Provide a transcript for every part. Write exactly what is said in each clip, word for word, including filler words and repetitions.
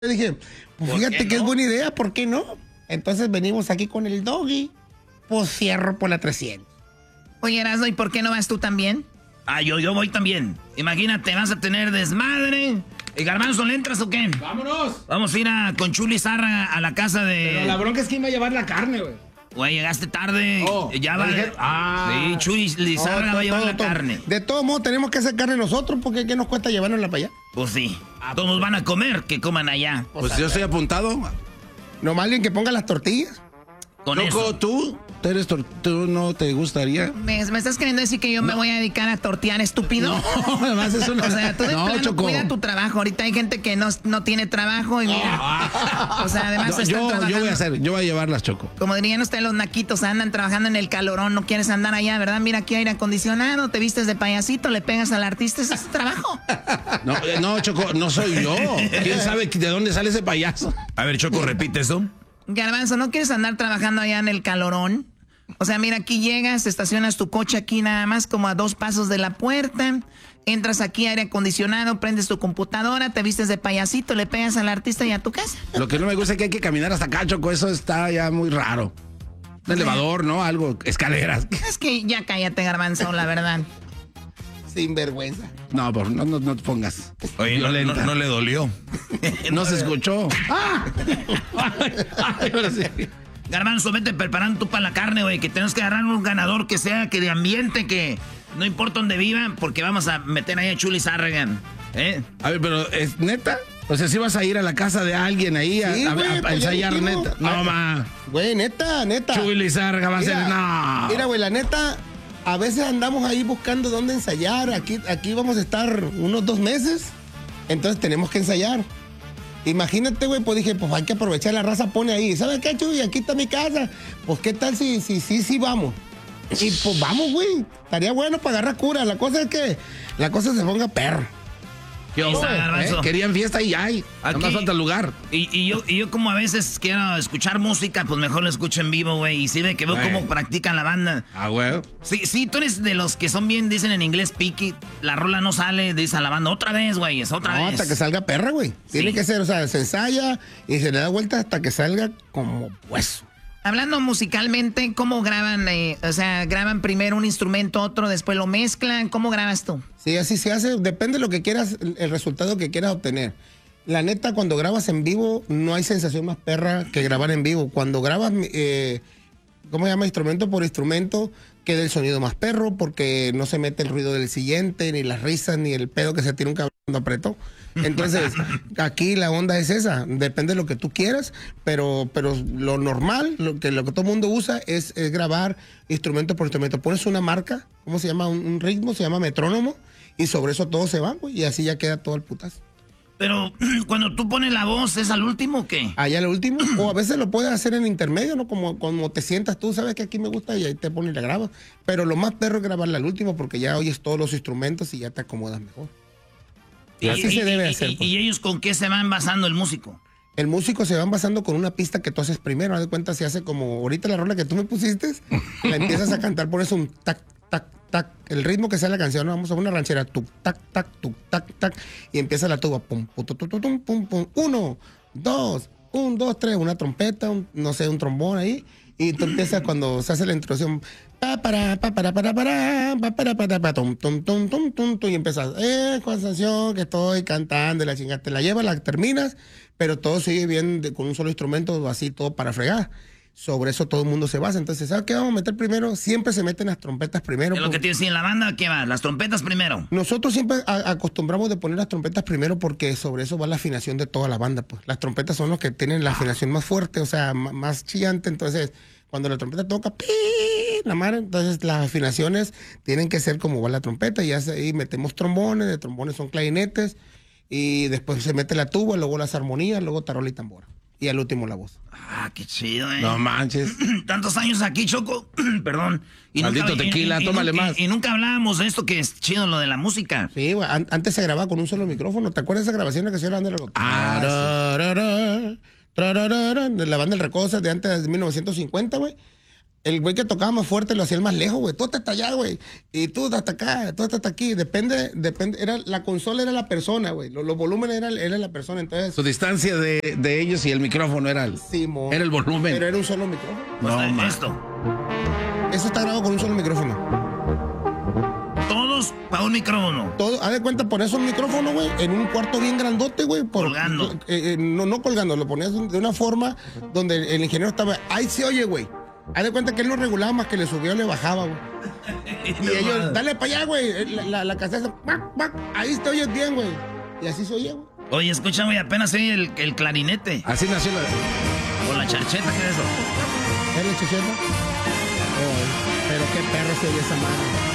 Yo dije, pues fíjate que no? Es buena idea, ¿por qué no? Entonces venimos aquí con el Doggy, pues cierro por la trescientos. Oye, Erasmo, ¿y por qué no vas tú también? Ah, yo, yo voy también. Imagínate, vas a tener desmadre. ¿Y Garbanzo, le entras o qué? ¡Vámonos! Vamos a ir a, con Chuli Zarra a la casa de... Pero la bronca es quién va a llevar la carne, güey. Güey, llegaste tarde. Oh, ya va. Ah. Sí, Chuli Lizarra no, va a llevar todo, la todo. carne. De todos modos, tenemos que hacer carne nosotros, porque ¿qué nos cuesta llevárnosla para allá? Pues sí. Todos nos van a comer, que coman allá. Pues yo estoy apuntado. Nomás alguien que ponga las tortillas. Con Loco, eso. ¿tú? ¿Eres tor ¿Tú no te gustaría? ¿Me, me estás queriendo decir que yo no. me voy a dedicar a tortear, estúpido? No, además es una... O sea, tú de no, plano Choco. cuida tu trabajo. Ahorita hay gente que no, no tiene trabajo y mira. Oh. O sea, además no, están yo, trabajando. yo voy a hacer, yo voy a llevarlas, Choco. Como dirían ustedes los naquitos, andan trabajando en el calorón, no quieres andar allá, ¿verdad? Mira, aquí aire acondicionado, te vistes de payasito, le pegas al artista, ese es tu trabajo. No, no, Choco, no soy yo. ¿Quién sabe de dónde sale ese payaso? A ver, Choco, repite eso. Garbanzo, ¿no quieres andar trabajando allá en el calorón? O sea, mira, aquí llegas, estacionas tu coche aquí nada más como a dos pasos de la puerta, entras aquí aire acondicionado, prendes tu computadora, te vistes de payasito, le pegas al artista y a tu casa. Lo que no me gusta es que hay que caminar hasta acá, Choco, eso está ya muy raro. Un elevador, ¿no? Algo, escaleras. Es que ya cállate, Garbanzo, la verdad. Sin vergüenza. No, por, no, no, no te pongas. Oye, no, no, no le dolió. No se escuchó. ¡Ah! Ay, ahora sí. Garbanzo, vete preparando tú para la carne, güey, que tenemos que agarrar un ganador que sea, que de ambiente, que no importa dónde vivan, porque vamos a meter ahí a Chuli Zárragan, ¿eh? A ver, pero ¿es neta? O sea, si vas a ir a la casa de alguien ahí a, Sí, a, güey, a, a pues ensayar ya dijimos. neta. No, ma. Güey, neta, neta. Chuli Zárraga va a ser... Mira, No. Mira, güey, la neta, a veces andamos ahí buscando dónde ensayar. Aquí, aquí vamos a estar unos dos meses, entonces tenemos que ensayar. Imagínate, güey, pues dije, pues hay que aprovechar, la raza pone ahí. ¿Sabes qué, Chuy? Aquí está mi casa. Pues qué tal si, si, si, si vamos. Y pues vamos, güey. Estaría bueno para agarrar cura. La cosa es que la cosa se ponga perro. ¿Qué Ahí está, ¿Eh? Garbanzo. Querían fiesta y hay. Aquí- No más falta lugar. Y, y yo, y yo como a veces quiero escuchar música, pues mejor lo escucho en vivo, güey. Y sí ve que veo Güey. cómo practican la banda. Ah, güey. Sí, sí, tú eres de los que son bien, dicen en inglés, picky. La rola no sale, dice a la banda, otra vez, güey, es otra No, vez. hasta que salga perra, güey. Tiene Sí. que ser, o sea, se ensaya y se le da vuelta hasta que salga como hueso. Hablando musicalmente, ¿cómo graban? Eh, o sea, ¿graban primero un instrumento, otro, después lo mezclan? ¿Cómo grabas tú? Sí, así se hace. Depende de lo que quieras, el el resultado que quieras obtener. La neta, cuando grabas en vivo, no hay sensación más perra que grabar en vivo. Cuando grabas, eh, ¿cómo se llama? Instrumento por instrumento, queda el sonido más perro porque no se mete el ruido del siguiente, ni las risas, ni el pedo que se tira un cabrón cuando apretó. Entonces, aquí la onda es esa. Depende de lo que tú quieras, pero, pero lo normal, lo que, lo que todo el mundo usa es, es grabar instrumento por instrumento. Pones una marca, ¿cómo se llama? Un, un ritmo, se llama metrónomo, y sobre eso todo se va, güey, y así ya queda todo el putazo. Pero cuando tú pones la voz, ¿es al último o qué? Allá lo último, o a veces lo puedes hacer en intermedio, ¿no? Como, como te sientas tú, sabes que aquí me gusta y ahí te pones y la grabas. Pero lo más perro es grabarla al último porque ya oyes todos los instrumentos y ya te acomodas mejor. Y así se debe y- hacer. y- pues. ¿Y ellos con qué se van basando el músico? El músico se van basando con una pista que tú haces primero. Haz de cuenta, se hace como ahorita la rola que tú me pusiste, la empiezas a cantar, pones un tac, tac, tac. El ritmo que sea la canción, ¿no? Vamos a una ranchera, tuc, tac, tac, tuc, tac, tac. Y empieza la tuba, pum, pum, tu, tu, tu, tum, pum, pum. Uno, dos, un, dos, tres, una trompeta, un- no sé, un trombón ahí. Y tú empiezas cuando se hace la introducción, pa, para, pa, para, para, para, pa, para, para, pa, tum, tum, tum, tum, tum, tum, y empiezas, eh, con canción que estoy cantando, y la chingada, te la llevas, la terminas, pero todo sigue bien de- con un solo instrumento, así todo para fregar. Sobre eso todo el mundo se basa. Entonces, ¿sabes qué vamos a meter primero? Siempre se meten las trompetas primero. ¿Es lo que porque- tienes en la banda? ¿Qué va? ¿Las trompetas primero? Nosotros siempre a- acostumbramos de poner las trompetas primero porque sobre eso va la afinación de toda la banda. Pues las trompetas son los que tienen la afinación más fuerte, o sea, m- más chillante. Entonces, cuando la trompeta toca, ¡pi! La madre, entonces las afinaciones tienen que ser como va la trompeta. Y ya ahí metemos trombones, de trombones son clarinetes, y después se mete la tuba, luego las armonías, luego tarola y tambora. Y al último la voz. Ah, qué chido, eh. No manches. Tantos años aquí, Choco. Perdón. Y Maldito tequila, tómale y- más. Y, nunca hablábamos de esto que es chido, lo de la música. Sí, güey, an- antes se grababa con un solo micrófono. ¿Te acuerdas de esa grabación que se llama de la Ah, de la banda El Recodo de antes de mil novecientos cincuenta, güey? el güey que tocaba más fuerte lo hacía el más lejos, güey. Tú hasta allá, güey. Y tú hasta acá, tú hasta aquí. Depende, depende. Era, la consola era la persona, güey. Los, los volúmenes era, era la persona. Entonces. Su distancia de, de ellos y el micrófono era el, sí, mo, era el volumen. Pero era un solo micrófono. No, No, no esto. Eso está grabado con un solo micrófono. Todos para un micrófono. Todo, haz de cuenta, pones un micrófono, güey, en un cuarto bien grandote, güey. por- Colgando. eh, eh, no, no colgando, lo ponías de una forma donde el, el ingeniero estaba. Ahí se oye, güey. Haz de cuenta que él no regulaba más que le subía o le bajaba, güey. Y ellos, dale para allá, güey. La, la, la caseta, ¡bac, bac! Ahí te oyes bien, güey. Y así se oye, güey. Oye, escucha, güey, apenas se oye el, el clarinete. Así nació la... O la charcheta, ¿qué es eso? ¿Es la chicheta? Oh, pero qué perro se oye esa madre.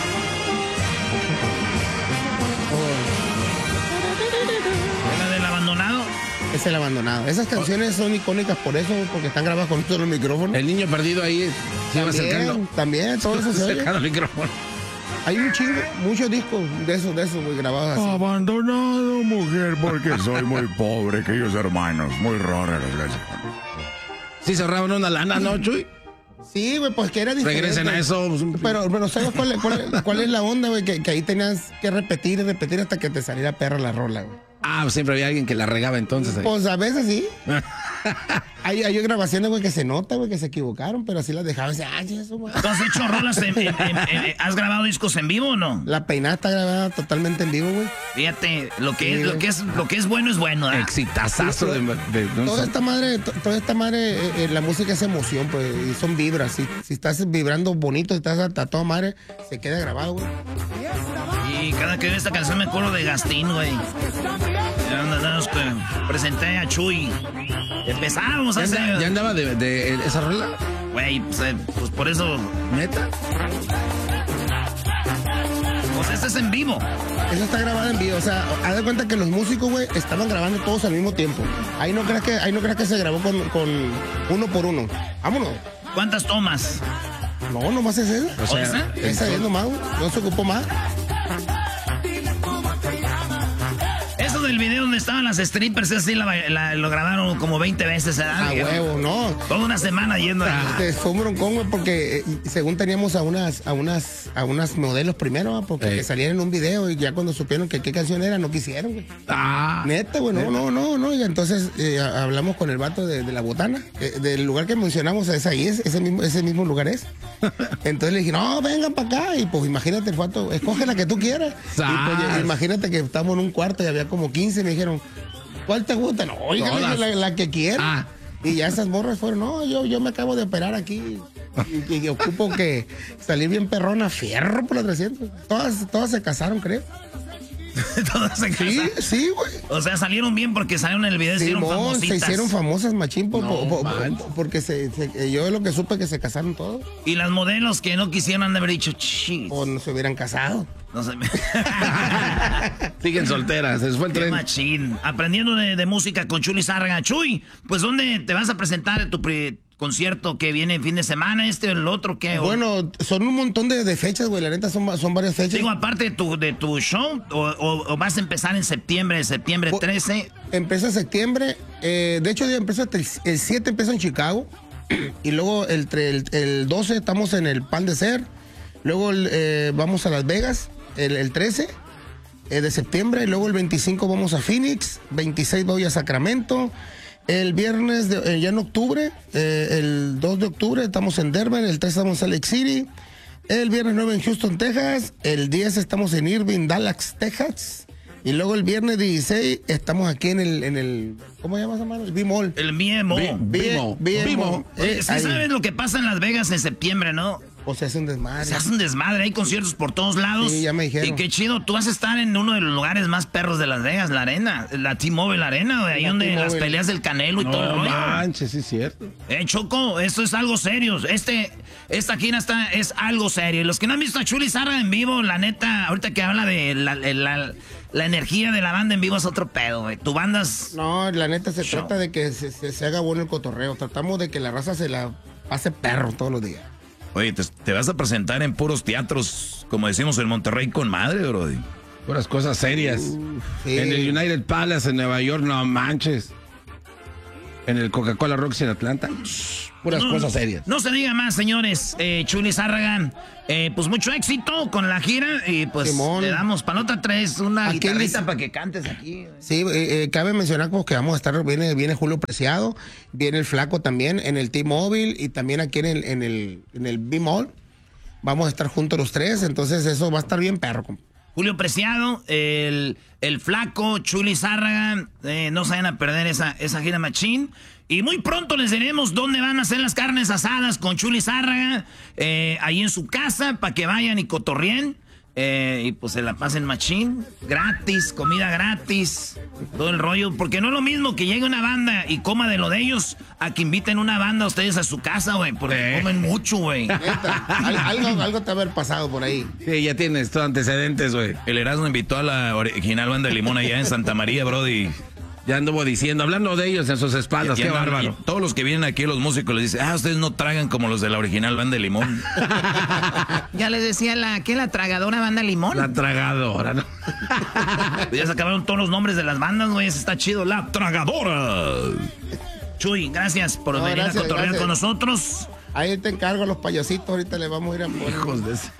¿Es la del abandonado? Es el abandonado. Esas canciones son icónicas por eso, porque están grabadas con un solo micrófono. El niño perdido ahí se iba acercando. También, también, todo eso se oye. Acercando el micrófono. Hay un chingo, muchos discos de esos, de esos, güey, grabados así. Abandonado, mujer, porque soy muy pobre, queridos hermanos. Muy rara la iglesia. Sí se ahorraban una lana, ¿no, Chuy? Sí, güey, pues que era diferente. Regresen a eso. Pues, un- Pero, pero ¿sabes cuál, es- cuál, es- cuál es la onda, güey? Que, que ahí tenías que repetir y repetir hasta que te saliera perra la rola, güey. Ah, pues siempre había alguien que la regaba entonces. Ahí. Pues a veces sí. Hay, hay grabaciones, güey, que se nota, güey, que se equivocaron, pero así las dejaban. Y dice, ay, eso, güey. ¿Tú has hecho rolas en, en- en- en- ¿Has grabado discos en vivo o no? La peinada está grabada totalmente en vivo, güey. Fíjate, lo que, Sí, es, lo güey. que es lo que es bueno es bueno, ¿verdad? Exitazazo de, de- de un Toda son- esta madre, to- toda esta madre, eh, eh, la música es emoción, pues, y son vibras. Si, si estás vibrando bonito, si estás a, a toda madre, se queda grabado, güey. Y cada que veo esta canción me acuerdo de Gastín, güey. Ya andamos que presenté a Chuy. Empezamos ¿Ya, hace... anda- ya andaba de, de esa rola? Güey, pues, eh, pues por eso... ¿Neta? Pues este es en vivo. Eso está grabado en vivo, o sea, haz de cuenta que los músicos, güey, estaban grabando todos al mismo tiempo. Ahí no creas que, ahí no creas que se grabó con, con uno por uno. Vámonos. ¿Cuántas tomas? No, nomás es esa. O sea, ¿Esa? Esa es nomás, güey. No se ocupó más. Eso del video donde estaban las strippers, ese sí la- la- lo grabaron como veinte veces, ¿verdad? A huevo, no. Toda una semana yendo ahí. Este, fue un broncón, güey, porque eh, según teníamos a unas, a unas, a unas modelos primero, ¿va? porque Ey. que salían en un video y ya cuando supieron que qué canción era, no quisieron, güey. Ah. Neta, güey, no, no, no, no. Y entonces eh, a- hablamos con el vato de, de la botana, eh, del lugar que mencionamos, es ahí, es, ese mismo, ese mismo lugar es. Entonces le dije, no, vengan para acá. Y pues imagínate el vato, escoge la que tú quieras. Y pues, ¡Sas! imagínate que estamos en un cuarto y había como quince, me dijeron, ¿cuál te gusta? No, oiga, Todas. la, la que quiera. Ah. Y ya esas morras fueron, no, yo, yo me acabo de operar aquí y, y ocupo que salir bien perrona, fierro por los trescientos. Todas, todas se casaron, creo. Todas se Sí, casaron. sí, güey. O sea, salieron bien porque salieron en el video y se hicieron Simón, famositas. se hicieron famosas, machín, po- No po- po- manches. porque se, se- yo lo que supe que se casaron todos, Y las modelos que no quisieron han de haber dicho, chis. o no se hubieran casado. No sé. Siguen solteras, se les fue el Qué tren. machín. Aprendiendo de, de música con Chuy Zárraga. Chuy, pues ¿dónde te vas a presentar en tu pri- concierto que viene el fin de semana? ¿Este o el otro qué? O- Bueno, son un montón de, de fechas, güey, la neta son, va- son varias fechas. Digo, aparte de tu, de tu show, o, o- o vas a empezar en septiembre, septiembre Po- trece. Empieza en septiembre, eh, de hecho ya empieza hasta el, el siete empieza en Chicago, y luego el, tre- el, el doce estamos en el Pan de Ser, luego el, eh, vamos a Las Vegas, el, el trece eh, de septiembre, y luego el veinticinco vamos a Phoenix, veintiséis voy a Sacramento, el viernes, de- eh, ya en octubre, eh, el dos de octubre estamos en Denver, el tres estamos en Salt Lake City, el viernes nueve en Houston, Texas, el diez estamos en Irving, Dallas, Texas, y luego el viernes dieciséis estamos aquí en el, en el ¿cómo se llama esa mano? El B-Mall. El B M O. Bi- Bimo. Bimo. Oye, Eh, sí ahí. sabes lo que pasa en Las Vegas en septiembre, ¿no? O se hace un desmadre. Se hace un desmadre, hay conciertos por todos lados. Sí, ya me dijeron. Y qué chido, tú vas a estar en uno de los lugares más perros de Las Vegas, la arena, la T-Mobile Arena, güey, ahí La donde las T-Mobile. peleas del Canelo y todo el No rollo. manches, sí es cierto. Eh, Choco, esto es algo serio. Este, esta gira está, es algo serio. Y los que no han visto a Chuy Zárraga en vivo, la neta, ahorita que habla de la, la- la energía de la banda en vivo es otro pedo, güey. Tu banda es... No, la neta se Show. trata de que se, se- se haga bueno el cotorreo. Tratamos de que la raza se la pase perro todos los días. Oye, te, te vas a presentar en puros teatros, como decimos en Monterrey, con madre, brody. Puras cosas serias. Sí. En el United Palace en Nueva York, no manches. En el Coca-Cola Roxy en Atlanta. Puras no, cosas serias. No se diga más, señores. Eh, Chuli Zárraga, eh, pues mucho éxito con la gira. Y pues Simón. le damos palota tres, una ¿A quién guitarrita les- para que cantes aquí. Sí, eh, eh, cabe mencionar como que vamos a estar, viene, viene Julio Preciado, viene el Flaco también en el T-Mobile y también aquí en el, en el, en el B-Mall. Vamos a estar juntos los tres, entonces eso va a estar bien perro, compa. Julio Preciado, el, el Flaco, Chuli Zárraga, eh, no se vayan a perder esa, esa gira machín. Y muy pronto les diremos dónde van a hacer las carnes asadas con Chuli Zárraga, eh, ahí en su casa, para que vayan y cotorrien. Eh, y pues se la pasen machín, gratis, comida gratis, todo el rollo. Porque no es lo mismo que llegue una banda y coma de lo de ellos a que inviten una banda a ustedes a su casa, güey, porque Eh. comen mucho, güey. Neta, al- algo, algo te va a haber pasado por ahí. Sí, ya tienes todo antecedentes, güey. El Erasmo invitó a la original banda de Limón allá en Santa María, brody. Ya anduvo diciendo, hablando de ellos en sus espaldas. Y- y Qué andan- bárbaro. y todos los que vienen aquí, los músicos, les dicen, ah, ustedes no tragan como los de la original banda de Limón. Ya les decía la, ¿qué? La tragadora banda Limón. La tragadora, ¿no? Ya se acabaron todos los nombres de las bandas, güey. Eso está chido. La Tragadora. Chuy, gracias por No, venir gracias, a cotorrear gracias. con nosotros. Ahí te encargo a los payasitos, ahorita le vamos a ir a poner. Hijos de ese.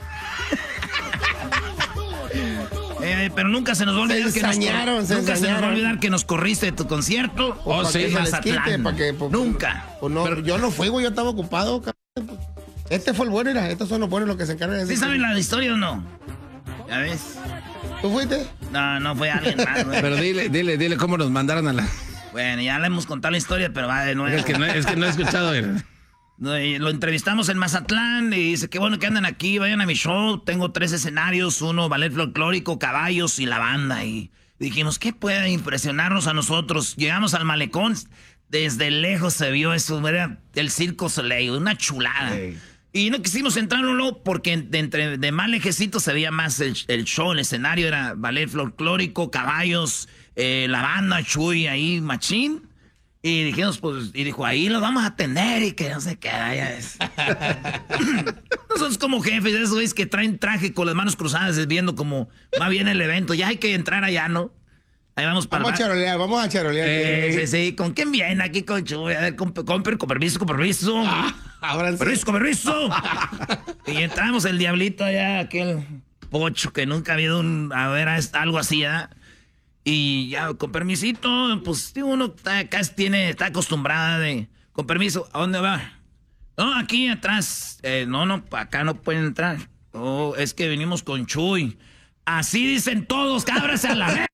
Eh, pero nunca se nos va a olvidar Se que nos, ensañaron, se nunca se nos va a ensañaron. olvidar que nos corriste de tu concierto. Oh, Pa' sí, que se les quite, Mazatlán. pa' que, pues, Nunca. pues no, yo no fui, güey, yo estaba ocupado, cabrón. Este fue el bueno, mira, estos son los buenos los que se encargan de ¿Sí decir saben que- la historia o no? ¿Ya ves? ¿Tú fuiste? No, no fue alguien más, güey. Pero dile, dile, dile cómo nos mandaron a la... Bueno, ya le hemos contado la historia, pero va de nuevo. Es que no, es que no he escuchado. güey. No, y Lo entrevistamos en Mazatlán y dice, qué bueno que andan aquí, vayan a mi show. Tengo tres escenarios, uno ballet folclórico, caballos y la banda. Y dijimos, ¿qué puede impresionarnos a nosotros? Llegamos al malecón, desde lejos se vio eso, era el Circo Soleil, una chulada. Hey. Y no quisimos entrarlo porque de, entre, de más lejecito se veía más el, el show, el escenario era ballet folclórico, caballos, eh, la banda, Chuy ahí, machín. Y dijimos, pues, y dijo, ahí los vamos a atender y que no se queda, ya ves. Nosotros como jefes, esos güeyes que traen traje con las manos cruzadas, viendo como va bien el evento, ya hay que entrar allá, ¿no? Ahí vamos para Vamos a el bar. charolear, vamos a charolear. Eh, sí, sí, ¿con quién viene aquí con Chuy? A ver, con, con, con permiso, con permiso. Ahora sí. Permiso, con permiso. Y entramos el diablito allá, aquel pocho que nunca ha habido un, a ver, algo así, ¿verdad? Y ya, con permisito, pues uno está, casi tiene, está acostumbrada de, con permiso, ¿a dónde va? No, aquí atrás. Eh, no, no, acá no pueden entrar. Oh, es que venimos con Chuy. Así dicen todos, cábrase a la verga.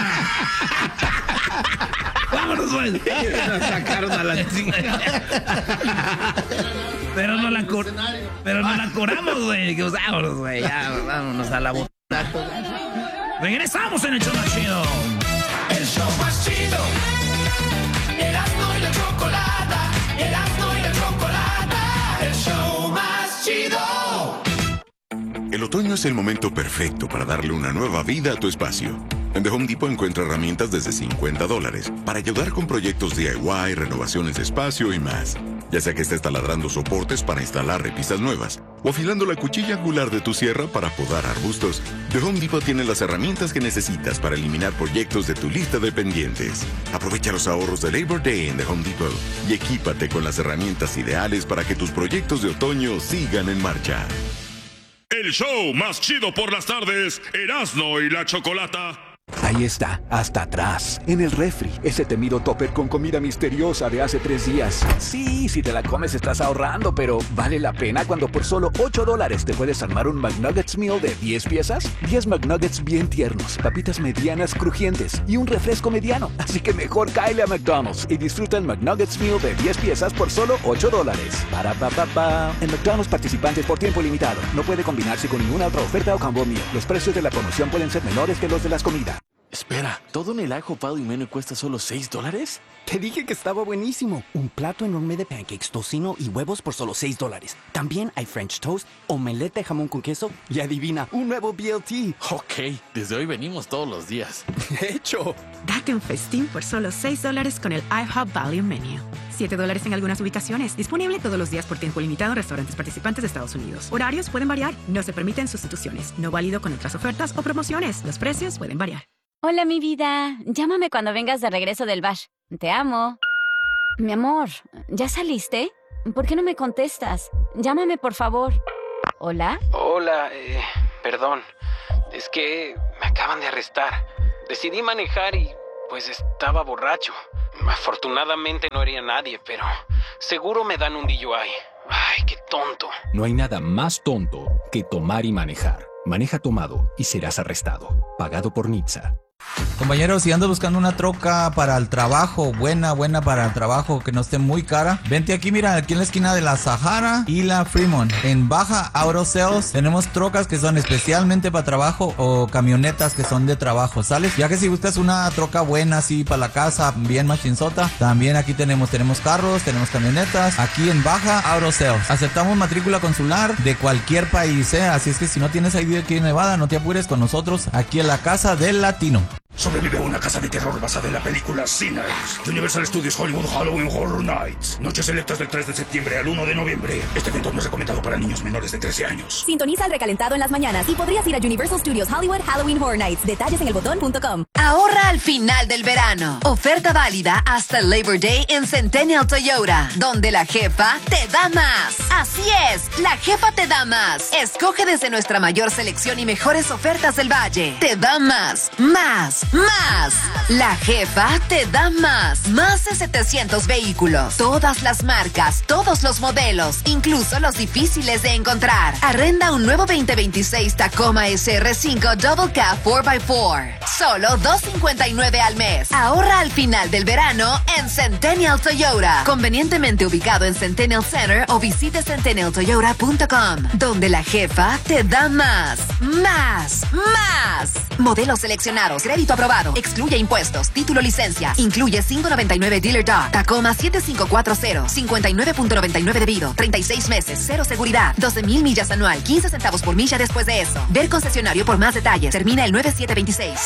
Vámonos, güey. Nos sacaron a la Pero no la cur pero no la curamos, güey. Dijimos, vámonos, güey. Ya, vámonos a la botana. Regresamos en el show más chido. El show más chido. Erasmo y la chocolata. Erasmo y la chocolata. El show más chido. El otoño es el momento perfecto para darle una nueva vida a tu espacio. En The Home Depot encuentra herramientas desde cincuenta dólares para ayudar con proyectos D I Y, renovaciones de espacio y más. Ya sea que estés taladrando soportes para instalar repisas nuevas o afilando la cuchilla angular de tu sierra para podar arbustos, The Home Depot tiene las herramientas que necesitas para eliminar proyectos de tu lista de pendientes. Aprovecha los ahorros de Labor Day en The Home Depot y equípate con las herramientas ideales para que tus proyectos de otoño sigan en marcha. El show más chido por las tardes, Erasmo y la Chocolata. Ahí está, hasta atrás, en el refri, ese temido topper con comida misteriosa de hace tres días. Sí, si te la comes estás ahorrando, pero ¿vale la pena cuando por solo ocho dólares te puedes armar un McNuggets Meal de diez piezas? diez McNuggets bien tiernos, papitas medianas crujientes y un refresco mediano. Así que mejor cáele a McDonald's y disfruta el McNuggets Meal de diez piezas por solo ocho dólares. Para pa pa pa. En McDonald's participantes por tiempo limitado. No puede combinarse con ninguna otra oferta o combo meal. Los precios de la promoción pueden ser menores que los de las comidas. Espera, ¿todo en el ajo palo y menú cuesta solo seis dólares? Te dije que estaba buenísimo. Un plato enorme de pancakes, tocino y huevos por solo seis dólares. También hay French toast, omelette de jamón con queso y adivina, un nuevo B L T. Ok, desde hoy venimos todos los días. De hecho. Date un festín por solo seis dólares con el IHOP Value Menu. siete dólares en algunas ubicaciones. Disponible todos los días por tiempo limitado en restaurantes participantes de Estados Unidos. Horarios pueden variar. No se permiten sustituciones. No válido con otras ofertas o promociones. Los precios pueden variar. Hola, mi vida. Llámame cuando vengas de regreso del bash. Te amo. Mi amor, ¿ya saliste? ¿Por qué no me contestas? Llámame, por favor. ¿Hola? Hola, eh, perdón. Es que me acaban de arrestar. Decidí manejar y pues estaba borracho. Afortunadamente no hería a nadie, pero seguro me dan un D U I. Ay, qué tonto. No hay nada más tonto que tomar y manejar. Maneja tomado y serás arrestado. Pagado por Nitsa. Compañeros, si andas buscando una troca para el trabajo, buena, buena para el trabajo, que no esté muy cara, vente aquí, mira, aquí en la esquina de la Sahara y la Fremont. En Baja Auto Sales tenemos trocas que son especialmente para trabajo o camionetas que son de trabajo, ¿sales? Ya que si buscas una troca buena así para la casa, bien machinzota, también aquí tenemos, tenemos carros, tenemos camionetas, aquí en Baja Auto Sales. Aceptamos matrícula consular de cualquier país, ¿eh? Así es que si no tienes I D aquí en Nevada, no te apures con nosotros, aquí en la Casa del Latino. Sobrevive a una casa de terror basada en la película Sinners. Universal Studios Hollywood Halloween Horror Nights. Noches selectas del tres de septiembre al uno de noviembre. Este evento no es recomendado para niños menores de trece años. Sintoniza el recalentado en las mañanas y podrías ir a Universal Studios Hollywood Halloween Horror Nights. Detalles en el botón punto com. Ahorra al final del verano. Oferta válida hasta el Labor Day en Centennial Toyota, donde la jefa te da más. Así es, la jefa te da más. Escoge desde nuestra mayor selección y mejores ofertas del Valle. Te da más, más, más. La jefa te da más. Más de setecientos vehículos. Todas las marcas, todos los modelos, incluso los difíciles de encontrar. Arrenda un nuevo veinte veintiséis Tacoma S R cinco Double Cab cuatro por cuatro. Solo dos cincuenta y nueve al mes. Ahorra al final del verano en Centennial Toyota. Convenientemente ubicado en Centennial Center o visite centennial toyota punto com, donde la jefa te da más, más, más. Modelos seleccionados, crédito aprobado, excluye impuestos, título, licencias, incluye cinco noventa y nueve Dealer Dog, Tacoma siete cinco cuatro cero, cincuenta y nueve punto noventa y nueve debido, treinta y seis meses, cero seguridad, doce mil millas anual, quince centavos por milla después de eso. Ver concesionario por más detalles. Termina el nueve siete veintiséis.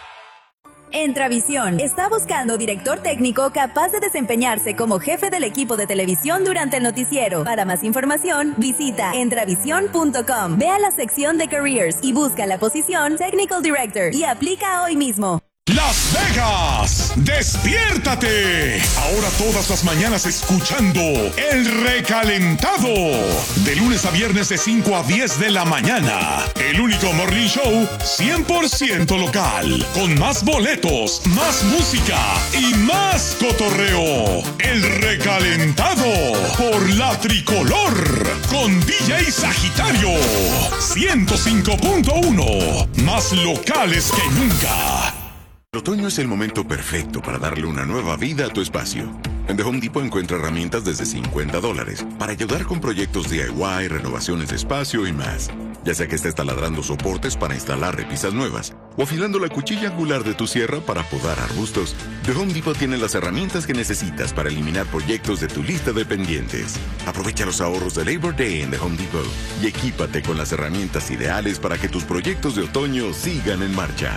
Entravisión está buscando director técnico capaz de desempeñarse como jefe del equipo de televisión durante el noticiero. Para más información, visita entravisión punto com. Ve a la sección de Careers y busca la posición Technical Director y aplica hoy mismo. Las Vegas, despiértate. Ahora todas las mañanas escuchando El Recalentado. De lunes a viernes de cinco a diez de la mañana. El único morning show cien por ciento local. Con más boletos, más música y más cotorreo. El Recalentado por la Tricolor. Con D J Sagitario. ciento cinco punto uno. Más locales que nunca. El otoño es el momento perfecto para darle una nueva vida a tu espacio. En The Home Depot encuentra herramientas desde cincuenta dólares para ayudar con proyectos D I Y, renovaciones de espacio y más. Ya sea que estés taladrando soportes para instalar repisas nuevas o afilando la cuchilla angular de tu sierra para podar arbustos, The Home Depot tiene las herramientas que necesitas para eliminar proyectos de tu lista de pendientes. Aprovecha los ahorros de Labor Day en The Home Depot y equípate con las herramientas ideales para que tus proyectos de otoño sigan en marcha.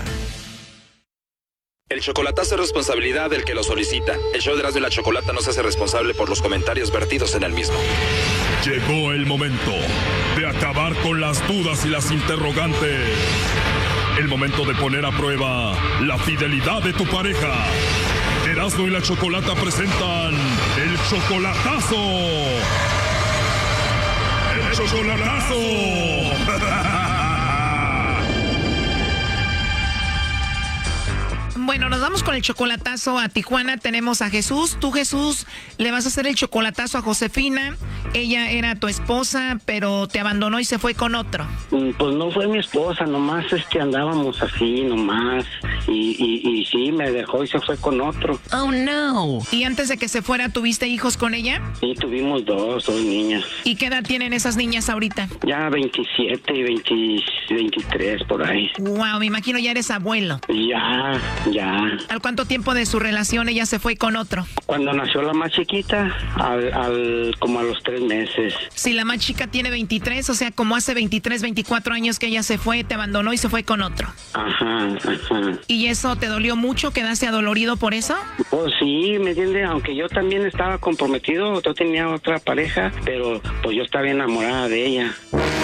El chocolatazo es responsabilidad del que lo solicita. El show de Erasmo y la Chocolata no se hace responsable por los comentarios vertidos en el mismo. Llegó el momento de acabar con las dudas y las interrogantes. El momento de poner a prueba la fidelidad de tu pareja. Erasmo y la Chocolata presentan el chocolatazo. El chocolatazo. Bueno, nos vamos con el chocolatazo a Tijuana. Tenemos a Jesús. Tú, Jesús, le vas a hacer el chocolatazo a Josefina. Ella era tu esposa, pero te abandonó y se fue con otro. Pues no fue mi esposa, nomás es que andábamos así, nomás. Y, y, y sí, me dejó y se fue con otro. Oh, no. ¿Y antes de que se fuera, tuviste hijos con ella? Sí, tuvimos dos, dos niñas. ¿Y qué edad tienen esas niñas ahorita? Ya veintisiete y veinte, veintitrés, por ahí. Wow, me imagino ya eres abuelo. Ya, ya. ¿Al cuánto tiempo de su relación ella se fue con otro? Cuando nació la más chiquita, al, al como a los tres meses. Si la más chica tiene veintitrés, o sea, como hace veintitrés, veinticuatro años que ella se fue, te abandonó y se fue con otro. Ajá, ajá. ¿Y eso te dolió mucho? ¿Quedaste adolorido por eso? Pues sí, ¿me entiendes? Aunque yo también estaba comprometido, yo tenía otra pareja, pero pues yo estaba enamorada de ella.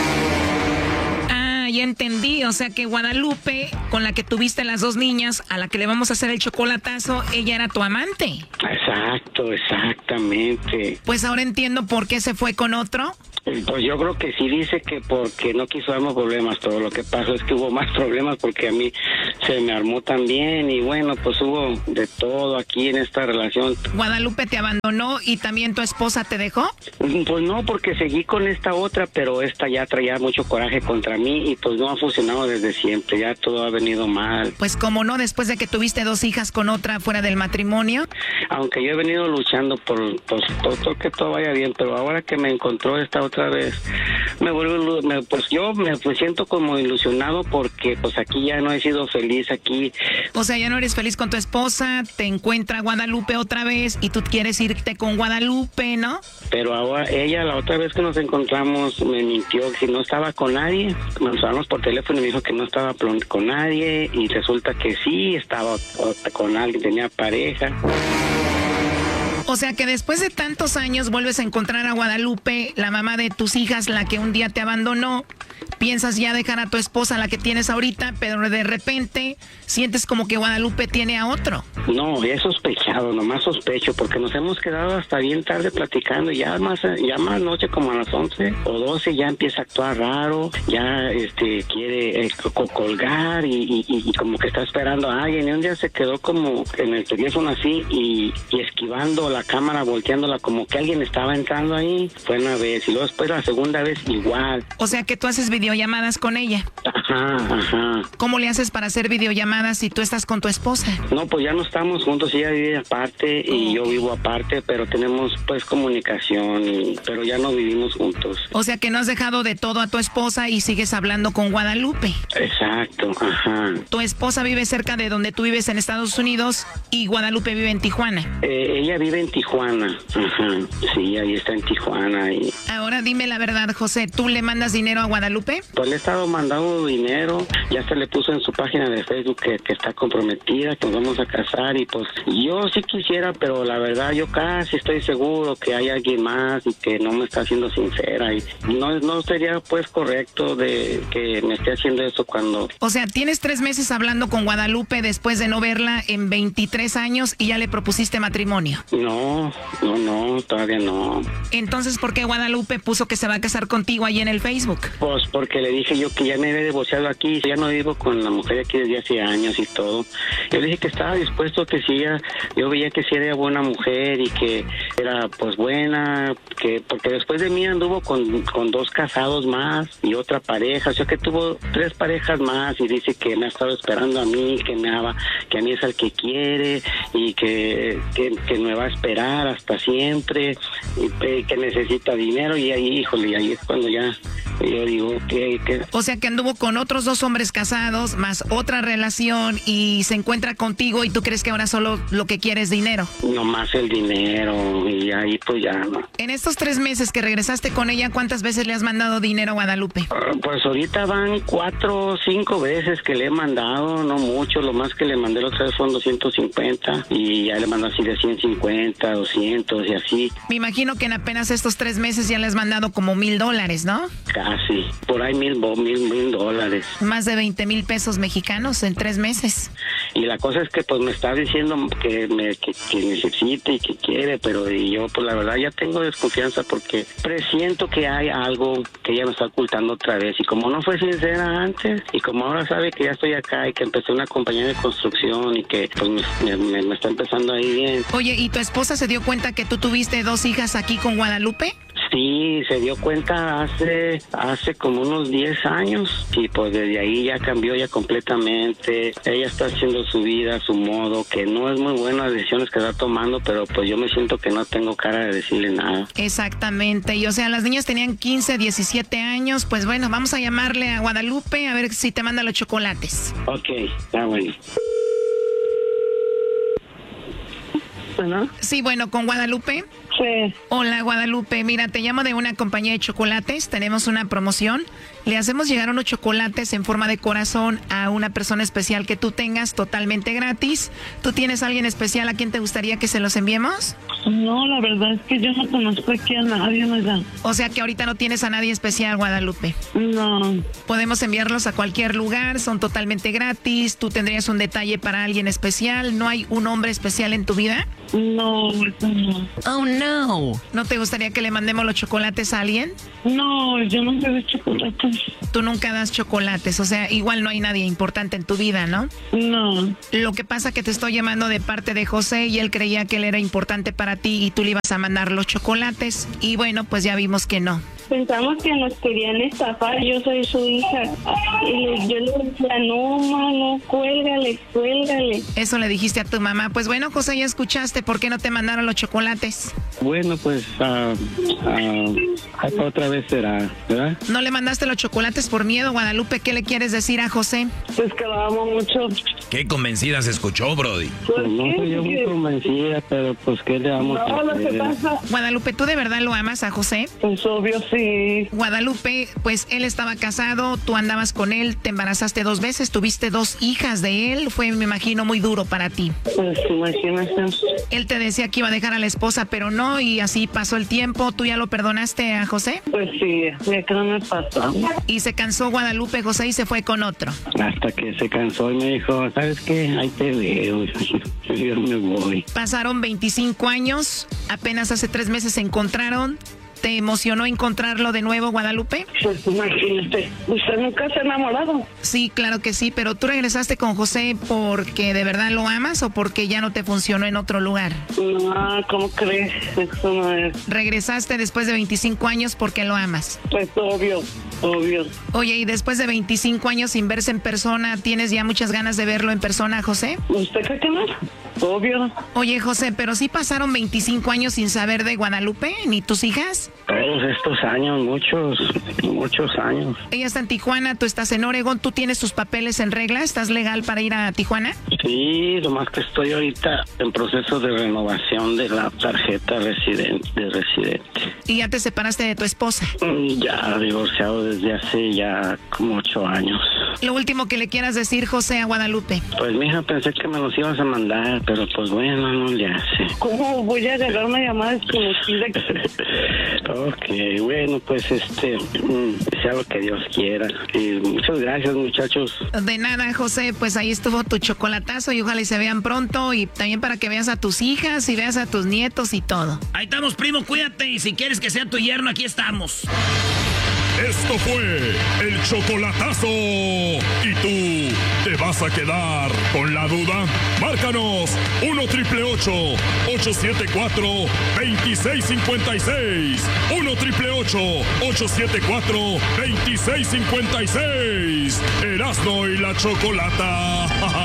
Ya entendí, o sea que Guadalupe, con la que tuviste las dos niñas, a la que le vamos a hacer el chocolatazo, ella era tu amante. Exacto, exactamente. Pues ahora entiendo por qué se fue con otro. Pues yo creo que sí dice que porque no quiso darnos problemas, pero lo que pasó es que hubo más problemas porque a mí se me armó también y bueno, pues hubo de todo aquí en esta relación. ¿Guadalupe te abandonó y también tu esposa te dejó? Pues no, porque seguí con esta otra, pero esta ya traía mucho coraje contra mí y pues no ha funcionado desde siempre, ya todo ha venido mal. Pues como no, después de que tuviste dos hijas con otra fuera del matrimonio. Aunque yo he venido luchando por, por, por, por que todo vaya bien, pero ahora que me encontró esta otra vez, me vuelvo, me, pues yo me pues siento como ilusionado porque pues aquí ya no he sido feliz aquí. O sea, ya no eres feliz con tu esposa, te encuentra Guadalupe otra vez y tú quieres irte con Guadalupe, ¿no? Pero ahora ella, la otra vez que nos encontramos, me mintió que no estaba con nadie. Nos hablamos por teléfono y me dijo que no estaba con nadie y resulta que sí, estaba con alguien, tenía pareja. O sea que después de tantos años vuelves a encontrar a Guadalupe, la mamá de tus hijas, la que un día te abandonó. Piensas ya dejar a tu esposa, la que tienes ahorita, pero de repente sientes como que Guadalupe tiene a otro. No, he sospechado, nomás sospecho, porque nos hemos quedado hasta bien tarde platicando. Ya más, ya más noche, como a las once o doce, ya empieza a actuar raro, ya este quiere eh, colgar y, y, y como que está esperando a alguien. Y un día se quedó como en el teléfono así y, y esquivando la cámara, volteándola como que alguien estaba entrando ahí. Fue una vez y luego después la segunda vez igual. O sea que tú haces videollamadas con ella. Ajá, ajá. ¿Cómo le haces para hacer videollamadas si tú estás con tu esposa? No, pues ya no estamos juntos, ella vive aparte y yo vivo aparte, pero tenemos pues comunicación, y, pero ya no vivimos juntos. O sea que no has dejado de todo a tu esposa y sigues hablando con Guadalupe. Exacto, ajá. Tu esposa vive cerca de donde tú vives en Estados Unidos y Guadalupe vive en Tijuana. Eh, ella vive en Tijuana, ajá. Sí, ahí está en Tijuana. Y... Ahora dime la verdad, José, ¿tú le mandas dinero a Guadalupe? Pues le he estado mandando dinero, ya se le puso en su página de Facebook que, que está comprometida, que nos vamos a casar y pues yo sí quisiera, pero la verdad yo casi estoy seguro que hay alguien más y que no me está haciendo sincera y no, no sería pues correcto de que me esté haciendo eso cuando... O sea, tienes tres meses hablando con Guadalupe después de no verla en veintitrés años y ya le propusiste matrimonio. No, no, no, todavía no. Entonces, ¿por qué Guadalupe puso que se va a casar contigo ahí en el Facebook? Pues porque le dije yo que ya me había divorciado aquí, ya no vivo con la mujer aquí desde hace años y todo. Yo le dije que estaba dispuesto, que sí, yo veía que sí era buena mujer y que era pues buena, que porque después de mí anduvo con, con dos casados más y otra pareja, o sea que tuvo tres parejas más y dice que me ha estado esperando a mí, que me ama, que a mí es el que quiere y que, que, que me va a esperar hasta siempre y eh, que necesita dinero y ahí, híjole, ahí es cuando ya yo digo que, que... O sea que anduvo con otros dos hombres casados más otra relación y se encuentra contigo y tú crees que ahora solo lo que quiere es dinero. No más el dinero y ahí pues ya no. En estos tres meses que regresaste con ella, ¿cuántas veces le has mandado dinero a Guadalupe? Uh, pues ahorita van cuatro o cinco veces que le he mandado, no mucho, lo más que le mandé la otra vez fueron doscientos cincuenta y ya le mando así de ciento cincuenta, doscientos y así. Me imagino que en apenas estos tres meses ya le has mandado como mil dólares, ¿no? Casi, por ahí mil, mil, mil dólares. Más de veinte mil pesos mexicanos en tres meses. Y la cosa es que pues me está diciendo que me que, que necesite y que quiere, pero y yo pues la verdad ya tengo desconfianza porque presiento que hay algo que ella me está ocultando otra vez y como no fue sincera antes y como ahora sabe que ya estoy acá y que empecé una compañía de construcción y que pues me, me, me está empezando ahí bien. Oye, ¿y tu esposa se dio cuenta que tú tuviste dos hijas aquí con Guadalupe? Sí, se dio cuenta hace hace como unos diez años y pues desde ahí ya cambió ya completamente. Ella está haciendo su vida a su modo, que no es muy buena las decisiones que está tomando, pero pues yo me siento que no tengo cara de decirle nada. Exactamente, y o sea, las niñas tenían quince, diecisiete años, pues bueno, vamos a llamarle a Guadalupe a ver si te manda los chocolates. Ok, está bueno. ¿No? Sí, bueno, con Guadalupe. Sí. Hola, Guadalupe. Mira, te llamo de una compañía de chocolates. Tenemos una promoción Le hacemos llegar unos chocolates en forma de corazón a una persona especial que tú tengas totalmente gratis. ¿Tú tienes a alguien especial a quien te gustaría que se los enviemos? No, la verdad es que yo no conozco aquí a nadie, ¿verdad? O sea que ahorita no tienes a nadie especial, Guadalupe. No. Podemos enviarlos a cualquier lugar, son totalmente gratis. ¿Tú tendrías un detalle para alguien especial? ¿No hay un hombre especial en tu vida? No, eso no. Oh, no. ¿No te gustaría que le mandemos los chocolates a alguien? No, yo no doy chocolates. Tú nunca das chocolates, o sea, igual no hay nadie importante en tu vida, ¿no? No. Lo que pasa que te estoy llamando de parte de José y él creía que él era importante para ti y tú le ibas a mandar los chocolates. Y bueno, pues ya vimos que no. Pensamos que nos querían estafar, yo soy su hija. Y yo le decía, no, mano, cuélgale, cuélgale. Eso le dijiste a tu mamá. Pues bueno, José, ya escuchaste, ¿por qué no te mandaron los chocolates? Bueno, pues uh, uh, otra vez será, ¿verdad? ¿No le mandaste los chocolates por miedo, Guadalupe? ¿Qué le quieres decir a José? Pues que lo amo mucho. Qué convencida se escuchó, Brody. Pues no soy yo muy convencida, pero pues ¿qué le vamos no, a lo que pasa... Guadalupe, ¿tú de verdad lo amas a José? Pues obvio, sí. Guadalupe, pues él estaba casado, tú andabas con él, te embarazaste dos veces, tuviste dos hijas de él, fue, me imagino, muy duro para ti. Pues imagínate. Él te decía que iba a dejar a la esposa, pero no, y así pasó el tiempo. ¿Tú ya lo perdonaste a José? Pues sí, ya que no me pasó. Y se cansó Guadalupe, José, y se fue con otro. Hasta que se cansó y me dijo, ¿sabes qué? Ahí te veo, yo me voy. Pasaron veinticinco años, apenas hace tres meses se encontraron. ¿Te emocionó encontrarlo de nuevo, Guadalupe? Pues imagínate, ¿usted nunca se ha enamorado? Sí, claro que sí, pero ¿tú regresaste con José porque de verdad lo amas o porque ya no te funcionó en otro lugar? No, ¿cómo crees? Eso no es. ¿Regresaste después de veinticinco años porque lo amas? Pues obvio, obvio. Oye, y después de veinticinco años sin verse en persona, ¿tienes ya muchas ganas de verlo en persona, José? ¿Usted cree que no? Obvio. Oye, José, pero sí pasaron veinticinco años sin saber de Guadalupe, ni tus hijas. Todos estos años, muchos, muchos años. Ella está en Tijuana, tú estás en Oregón, ¿tú tienes tus papeles en regla? ¿Estás legal para ir a Tijuana? Sí, lo más que estoy ahorita en proceso de renovación de la tarjeta residente, de residente. ¿Y ya te separaste de tu esposa? Ya, divorciado desde hace ya como ocho años. Lo último que le quieras decir, José, a Guadalupe. Pues, mija, pensé que me los ibas a mandar, pero pues bueno, no le hace. ¿Cómo voy a agarrar una llamada desconocida? Ok, bueno, pues este, sea lo que Dios quiera. Y muchas gracias, muchachos. De nada, José, pues ahí estuvo tu chocolatazo y ojalá y se vean pronto y también para que veas a tus hijas y veas a tus nietos y todo. Ahí estamos, primo, cuídate y si quieres que sea tu yerno, aquí estamos. Esto fue el chocolatazo. ¿Y tú te vas a quedar con la duda? Márcanos uno triple ocho, ocho siete cuatro, dos seis cinco seis. uno triple ocho, ocho siete cuatro, dos seis cinco seis. Erasmo y la Chocolata.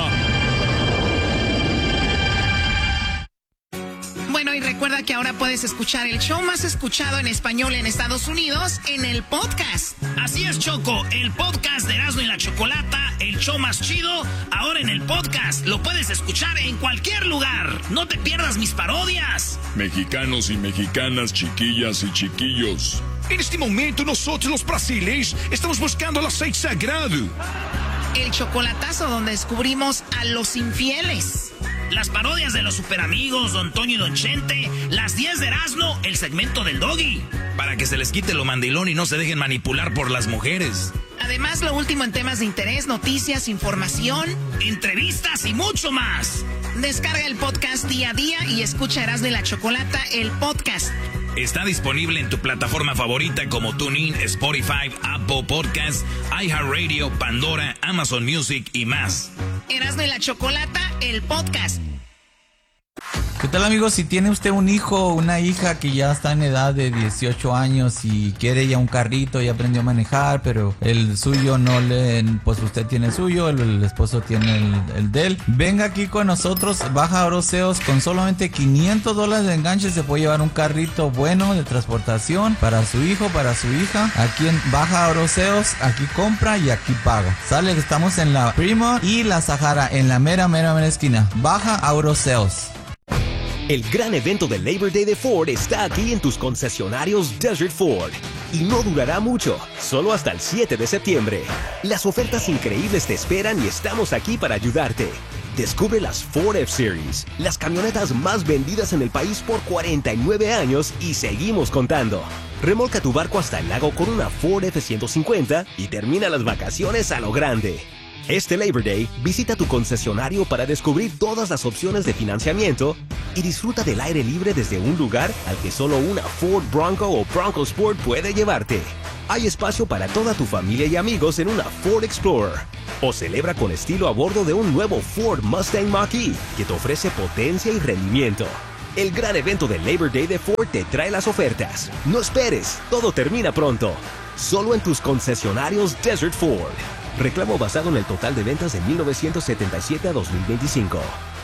Bueno, y recuerda que ahora puedes escuchar el show más escuchado en español en Estados Unidos en el podcast. Así es, Choco, el podcast de Erasmo y la Chocolata, el show más chido, ahora en el podcast. Lo puedes escuchar en cualquier lugar. No te pierdas mis parodias. Mexicanos y mexicanas, chiquillas y chiquillos. En este momento nosotros los brasileños estamos buscando el aceite sagrado. El chocolatazo donde descubrimos a los infieles. Las parodias de los superamigos, Don Toño y Don Chente, las diez de Erasmo, el segmento del Doggy. Para que se les quite lo mandilón y no se dejen manipular por las mujeres. Además, lo último en temas de interés, noticias, información, entrevistas y mucho más. Descarga el podcast día a día y escucha Erasmo y la Chocolata, el podcast. Está disponible en tu plataforma favorita como TuneIn, Spotify, Apple Podcasts, iHeartRadio, Pandora, Amazon Music y más. Erasmo y la Chocolata, el podcast. ¿Qué tal, amigos? Si tiene usted un hijo o una hija que ya está en edad de dieciocho años y quiere ya un carrito, ya aprendió a manejar, pero el suyo no le... Pues usted tiene el suyo, el, el esposo tiene el, el de él. Venga aquí con nosotros, baja Oroseos, con solamente quinientos dólares de enganche se puede llevar un carrito bueno de transportación para su hijo, para su hija. Aquí en Baja Oroseos, aquí compra y aquí paga. Sale, estamos en la Primo y la Sahara, en la mera, mera, mera esquina. Baja Oroseos. El gran evento del Labor Day de Ford está aquí en tus concesionarios Desert Ford. Y no durará mucho, solo hasta el siete de septiembre. Las ofertas increíbles te esperan y estamos aquí para ayudarte. Descubre las Ford F-Series, las camionetas más vendidas en el país por cuarenta y nueve años y seguimos contando. Remolca tu barco hasta el lago con una Ford F ciento cincuenta y termina las vacaciones a lo grande. Este Labor Day, visita tu concesionario para descubrir todas las opciones de financiamiento y disfruta del aire libre desde un lugar al que solo una Ford Bronco o Bronco Sport puede llevarte. Hay espacio para toda tu familia y amigos en una Ford Explorer. O celebra con estilo a bordo de un nuevo Ford Mustang Mach-E que te ofrece potencia y rendimiento. El gran evento del Labor Day de Ford te trae las ofertas. No esperes, todo termina pronto. Solo en tus concesionarios Desert Ford. Reclamo basado en el total de ventas de mil novecientos setenta y siete a dos mil veinticinco.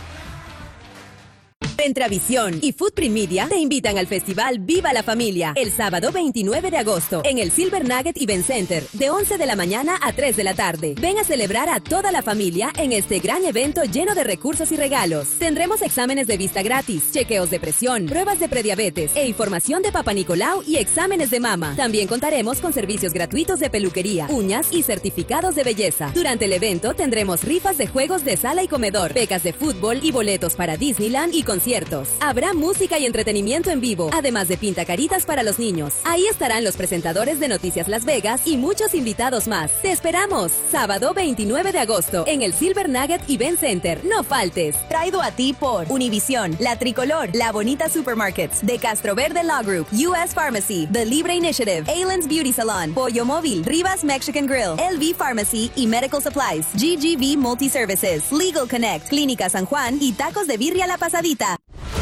Ventravisión y Footprint Media te invitan al festival Viva la Familia el sábado veintinueve de agosto en el Silver Nugget Event Center de once de la mañana a tres de la tarde. Ven a celebrar a toda la familia en este gran evento lleno de recursos y regalos. Tendremos exámenes de vista gratis, chequeos de presión, pruebas de prediabetes e información de Papá Nicolau y exámenes de mama. También contaremos con servicios gratuitos de peluquería, uñas y certificados de belleza. Durante el evento tendremos rifas de juegos de sala y comedor, becas de fútbol y boletos para Disneyland y conciertos. Habrá música y entretenimiento en vivo, además de pintacaritas para los niños. Ahí estarán los presentadores de Noticias Las Vegas y muchos invitados más. ¡Te esperamos! Sábado veintinueve de agosto en el Silver Nugget Event Center. No faltes. Traído a ti por Univisión, La Tricolor, La Bonita Supermarkets, De Castro Verde Law Group, U S Pharmacy, The Libre Initiative, Alan's Beauty Salon, Pollo Móvil, Rivas Mexican Grill, L V Pharmacy y Medical Supplies, G G V Multi Services, Legal Connect, Clínica San Juan y Tacos de Birria La Pasadita.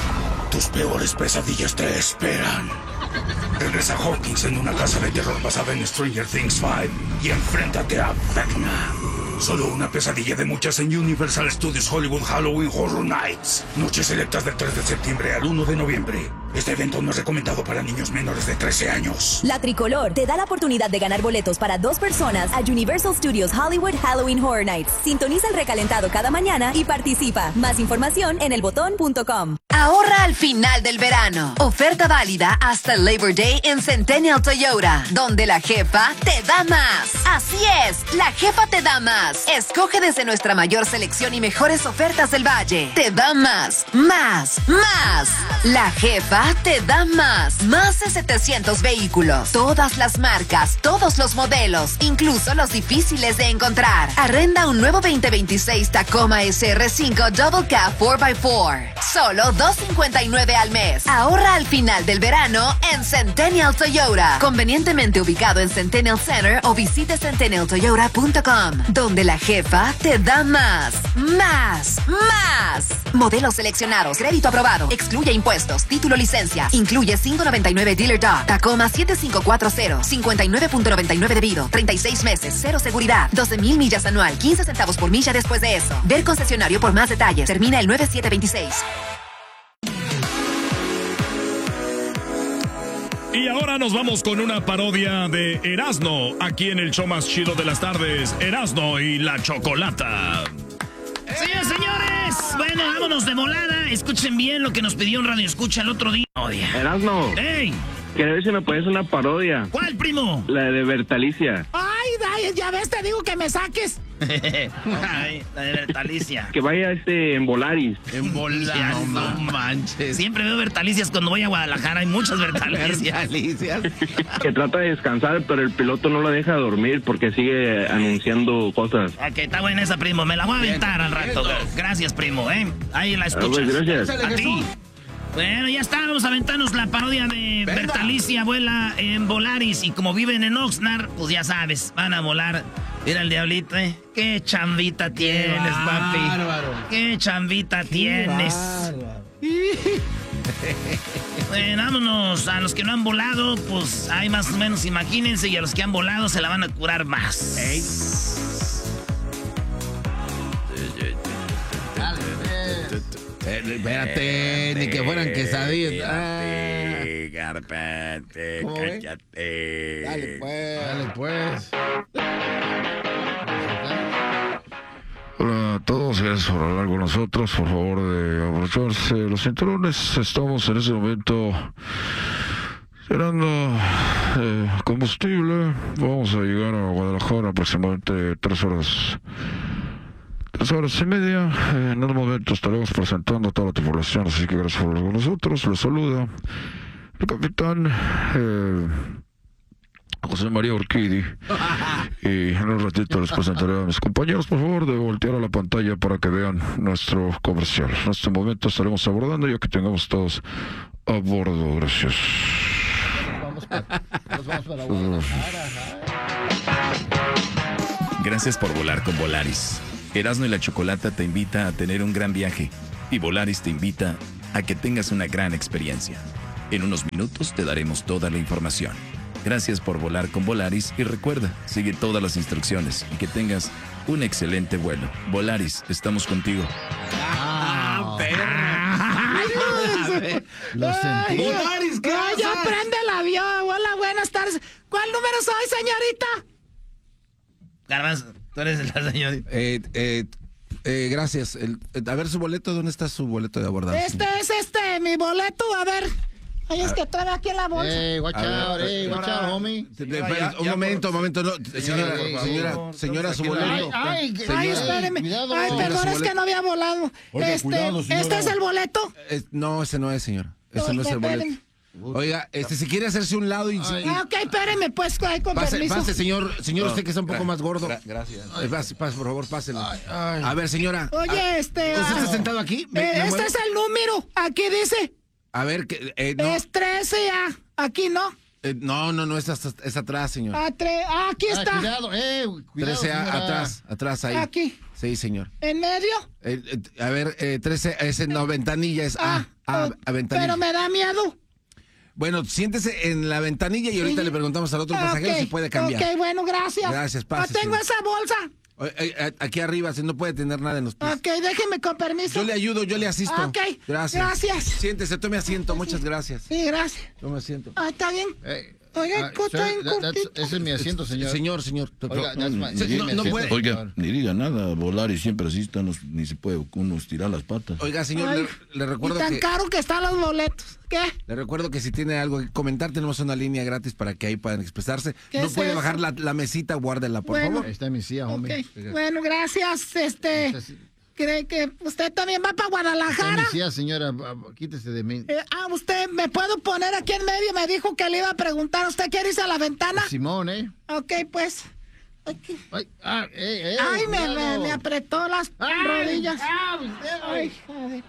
Tus peores pesadillas te esperan. Regresa Hawkins en una casa de terror basada en Stranger Things cinco y enfréntate a Vecna. Solo una pesadilla de muchas en Universal Studios Hollywood Halloween Horror Nights. Noches selectas del tres de septiembre al uno de noviembre. Este evento no es recomendado para niños menores de trece años. La Tricolor te da la oportunidad de ganar boletos para dos personas a Universal Studios Hollywood Halloween Horror Nights. Sintoniza el recalentado cada mañana y participa. Más información en el botón punto com. Ahorra al final del verano. Oferta válida hasta el Labor Day en Centennial Toyota, donde la jefa te da más. Así es, la jefa te da más. Escoge desde nuestra mayor selección y mejores ofertas del Valle. Te da más, más, más. La jefa te da más. Más de setecientos vehículos. Todas las marcas, todos los modelos, incluso los difíciles de encontrar. Arrenda un nuevo veinte veintiséis Tacoma S R cinco Double Cab cuatro por cuatro. Solo dos cincuenta y nueve al mes. Ahorra al final del verano en Centennial Toyota. Convenientemente ubicado en Centennial Center o visite centennial toyota punto com, donde la jefa te da más, más, más. Modelos seleccionados, crédito aprobado, excluye impuestos, título licencia, incluye cinco noventa y nueve Dealer Dog, Tacoma siete cinco cuatro cero, cincuenta y nueve noventa y nueve debido, treinta y seis meses, cero seguridad, doce mil millas anual, quince centavos por milla después de eso. Ver concesionario por más detalles. Termina el nueve siete veintiséis. Y ahora nos vamos con una parodia de Erasmo, aquí en el show más chido de las tardes, Erasmo y la Chocolata. Señores, señores, bueno, vámonos de volada. Escuchen bien lo que nos pidió un radio escucha el otro día. Erasmo. ¡Ey! Quiero ver si me puedes una parodia. ¿Cuál, primo? La de Bertalicia. Ay, Dai, ya ves, te digo que me saques. Ay, la de Bertalicia. Que vaya este en Volaris. En Volaris, no manches. Siempre veo Bertalicias cuando voy a Guadalajara. Hay muchas Bertalicias. Bertalicias. Que trata de descansar, pero el piloto no lo deja dormir porque sigue anunciando cosas. Ok, está buena esa, primo. Me la voy a aventar al rato. Gracias, primo, ¿eh? Ahí la escuchas. Ah, pues, gracias. A ti. Bueno, ya está, vamos a aventarnos la parodia de Venga. Bertalicia vuela en Volaris y como viven en Oxnard, pues ya sabes, van a volar. Mira el diablito, ¿eh? Qué chambita tienes, Qué papi. Bárbaro. Qué chambita Qué tienes. Bárbaro. Bueno, vámonos a los que no han volado, pues hay más o menos, imagínense, y a los que han volado se la van a curar más. Ey. Espérate, ni que fueran quesadillas. Espérate, Carpete, cállate. Dale pues. Dale pues. Hola a todos, gracias por hablar con nosotros. Por favor, de abrocharse los cinturones. Estamos en ese momento llenando eh, combustible. Vamos a llegar a Guadalajara aproximadamente tres horas. Tres horas y media. Eh, en un momento estaremos presentando a toda la tripulación, así que gracias por hablar con nosotros. Les saluda el capitán eh, José María Urquidi. Y en un ratito les presentaré a mis compañeros. Por favor, de voltear a la pantalla para que vean nuestro comercial. En este momento estaremos abordando, ya que tengamos todos a bordo. Gracias. Vamos para, nos vamos para Guadalajara. Gracias por volar con Volaris. Erasmo y la Chocolata te invita a tener un gran viaje. Y Volaris te invita a que tengas una gran experiencia. En unos minutos te daremos toda la información. Gracias por volar con Volaris y recuerda, sigue todas las instrucciones y que tengas un excelente vuelo. Volaris, estamos contigo. ¡Ah, perra! Lo sentí. Volaris, ¿qué Ay, ya haces? prende el avión. Hola, buenas tardes. ¿Cuál número soy, señorita? Garbanzo, tú eres la señorita. Eh, eh, eh, gracias. El, eh, a ver su boleto, ¿dónde está su boleto de abordaje? Este es este, mi boleto. A ver. Ay, es que trae aquí en la bolsa. Ey, watch out, ey, watch out, homie. Espera, un momento, un momento. No, señora, señora, señora, su boleto. Ay, Señora. ay, espéreme. Cuidado. Ay, Señora, perdón, su es que boleto. no había volado. Oiga, Este, cuidado, señora. ¿este es el boleto? Eh, no, ese no es, señora. Ese no es el boleto. Espérenme. Oiga, este, si quiere hacerse un lado y... Ah, ok, espéreme, pues, ahí con Pase, permiso. pase, señor, señor, usted que está un poco Gra- más gordo. gra- gracias. Eh, pase, pase, por favor, páselo. A ver, señora. Oye, a- este... ¿Usted ah, está sentado aquí? ¿Me- eh, me este muevo? es el número. Aquí dice. A ver, que, eh, no, Es trece A. Aquí no. eh, no, no, no, es, hasta- es atrás, señor. Ah, tre- ah, aquí Ah, está. cuidado, eh, cuidado, trece A, señora. atrás, atrás, ahí. Aquí. Sí, señor. ¿En medio? Eh, eh, a ver, eh, trece, ese no, ventanilla es A, A, oh, a ventanilla. Pero me da miedo. Bueno, siéntese en la ventanilla y ahorita Sí. le preguntamos al otro Ah, pasajero ok. si puede cambiar. Ok, bueno, gracias. Gracias, Ah, pase, tengo señor. esa bolsa. Eh, eh, aquí arriba, si no puede tener nada en los pies. Ok, déjeme con permiso. Yo le ayudo, yo le asisto. Ok, Gracias. gracias. Siéntese, tome asiento, muchas gracias. Sí, gracias. Tome asiento. Ah, está bien. Eh, Oiga, ah, ¿cómo sir, está en that- that's- cortito? ese es mi asiento, señor. Señor, señor. Oiga, that's my- Sí, ese es no, mi no asiento, puede. Oiga, señor. ni diga nada, volar y siempre así está, no- ni se puede uno estirar las patas. Oiga, señor, Ay, le, le Y recuerdo tan que caro que están los boletos. ¿Qué? le recuerdo que si tiene algo que comentar, tenemos una línea gratis para que ahí puedan expresarse. ¿Qué No es puede eso? bajar la, la mesita, guárdela, por Bueno. favor. Ahí está mi silla, homie. Ok, bueno, gracias. Este, ¿cree que usted también va para Está Guadalajara? mi silla, señora. ah, Quítese de mí. Eh, ah, usted, ¿me puedo poner aquí en medio? Me dijo que le iba a preguntar. ¿Usted quiere irse a la ventana? Simón, ¿eh? Ok, pues. Aquí. Ay, ah, eh, eh, Ay, me, me, cuidado. me apretó las Ay, rodillas. ay, Ay, joder.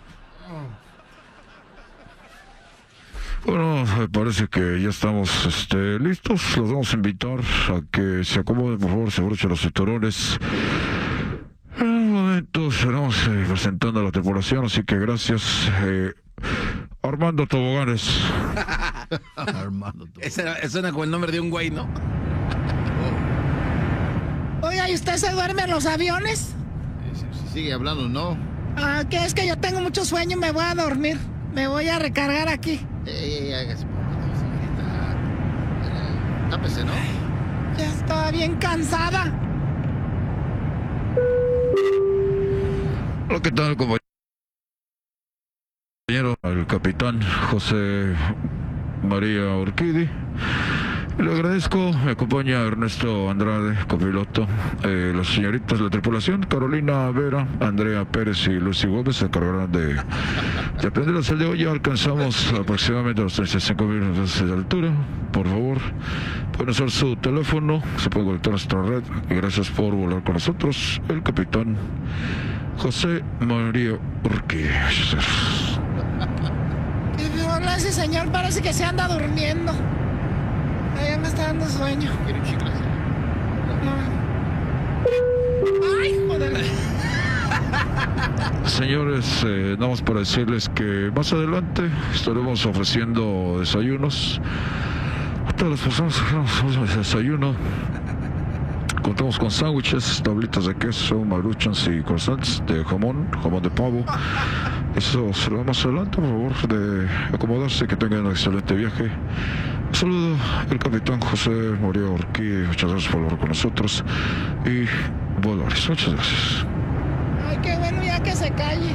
Bueno, me parece que ya estamos este, listos. Los vamos a invitar a que se acomoden, por favor, se abrochen los cinturones. En un momento estaremos eh, presentando a la tripulación, así que gracias. Eh, Armando Toboganes. Armando. Ese era- suena como el nombre de un güey, ¿no? Oiga, ¿y usted se duerme en los aviones? Si, si sigue hablando, no. Ah, que es que yo tengo mucho sueño y me voy a dormir. Me voy a recargar aquí. Ey, ey, hágase por favor, señorita. Eh, Tápese, ¿no? Ya estaba bien cansada. Hola, ¿qué tal, compañero? El capitán José María Urquidi. Le agradezco, me acompaña Ernesto Andrade, copiloto, eh, las señoritas de la tripulación, Carolina Vera, Andrea Pérez y Lucy Gómez se encargarán de, de aprenderlas el de hoy. Ya alcanzamos aproximadamente los treinta y cinco mil metros de altura. Por favor, pueden usar su teléfono, se puede conectar a nuestra red. Y gracias por volar con nosotros, el capitán José María Urquidi. Hola, ese señor parece que se anda durmiendo. Ay, ya me está dando sueño. ¿Quiere un chicle? Ay, joder. Señores, eh, nada más para decirles que más adelante estaremos ofreciendo desayunos a todas las personas que queramos desayuno. Contamos con sándwiches, tablitas de queso, maruchans y croissants de jamón, jamón de pavo. Eso será más adelante, por favor, de acomodarse, que tengan un excelente viaje. Un saludo, el capitán José María Urquidi. Muchas gracias por hablar con nosotros. Y Volaris, muchas gracias. Ay, qué bueno, ya que se calle.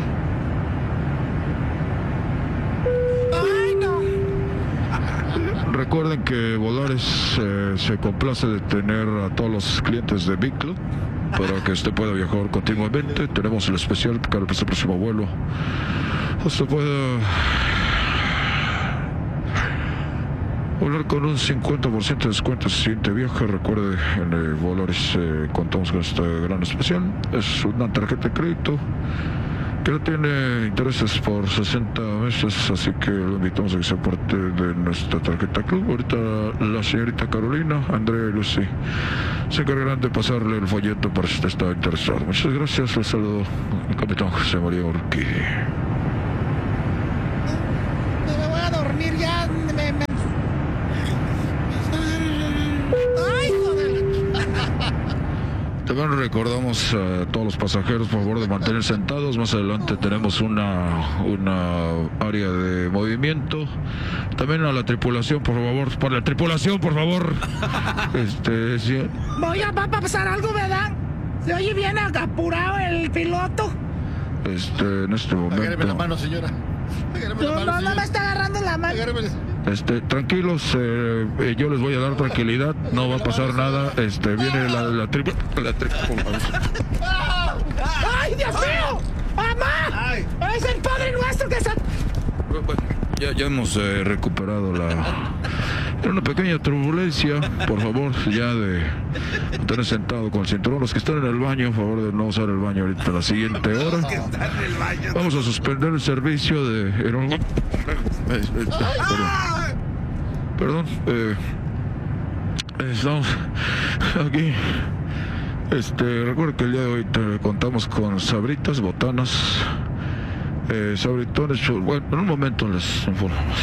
Ay, no. Recuerden que Volaris eh, se complace de tener a todos los clientes de Big Club para que usted pueda viajar continuamente. Tenemos el especial para el próximo vuelo. Usted puede volar con un cincuenta por ciento de descuento si siguiente viaje. Recuerde, en el Volaris eh, contamos con este gran especial. Es una tarjeta de crédito que no tiene intereses por sesenta meses, así que lo invitamos a que sea parte de nuestra tarjeta club. Ahorita la señorita Carolina, Andrea y Lucy se encargarán de pasarle el folleto para si usted está interesado. Muchas gracias, les saludo el capitán José María Urquidi. Me voy a dormir ya. Me, me... Ay, joder. También recordamos a todos los pasajeros, por favor, de mantener sentados. Más adelante tenemos una, una área de movimiento. También a la tripulación, por favor. Para la tripulación, por favor. Este, sí. Voy a, va a pasar algo, ¿verdad? Se oye bien apurado el piloto. Este, en este momento. Agárreme la mano, señora. Agárreme la No, mano, no, no señora. me está agarrando la mano. Agárreme. Este, tranquilos, eh, eh, yo les voy a dar tranquilidad, no va a pasar nada. Este, viene la, la triple, la triple. ¡Ay, Dios mío! ¡Mamá! ¡Es el Padre Nuestro que está! Ya, ya hemos eh, recuperado la... Era una pequeña turbulencia, por favor, ya de tener sentado con el cinturón. Los que están en el baño, por favor de no usar el baño ahorita la siguiente hora. Vamos a suspender el servicio de... Eh, perdón, perdón eh, estamos aquí. Este, recuerda que el día de hoy te contamos con sabritas, botanas, eh, sabritones. Bueno, en un momento les informamos.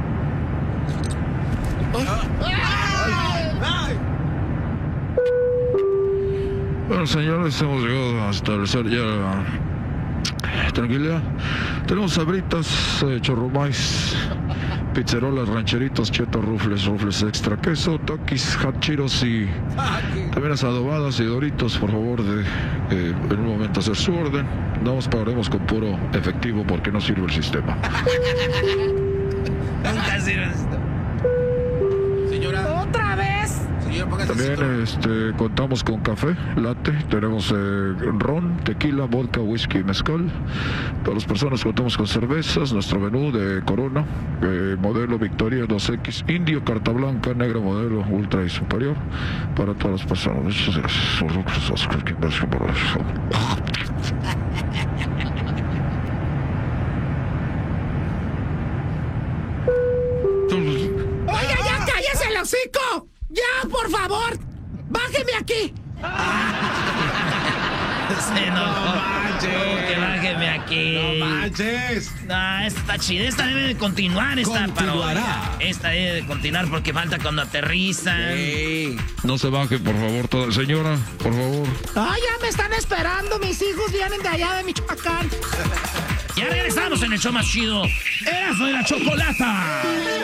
Bueno, señores, hemos llegado a establecer ya la tranquilidad. Tenemos sabritas, eh, chorromais, pizzerolas, rancheritos, chetos, rufles, rufles extra queso, takis, hachiros y también las adobadas y doritos. Por favor, de eh, en un momento hacer su orden. No os pagaremos con puro efectivo porque no sirve el sistema. Nunca sirve el sistema. Señora. ¡Otra vez! También este, contamos con café, latte, tenemos eh, ron, tequila, vodka, whisky, mezcal. Para las personas contamos con cervezas, nuestro menú de Corona, eh, modelo Victoria dos equis, Indio, Carta Blanca, Negra, modelo Ultra y Superior. Para todas las personas. Muchas gracias. ¡Oiga, ya cállese el hocico! ¡Ya, por favor! ¡Bájeme aquí! Se no, no manches. Que bájeme aquí. No manches. No, esta está chida. Esta debe de continuar. Esta Continuará. parodia. Esta debe de continuar porque falta cuando aterrizan. Sí. No se baje, por favor, toda señora, por favor. ¡Ay, ya me están esperando! Mis hijos vienen de allá de Michoacán. Ya regresamos en el show más chido. Erasmo y la Chocolata.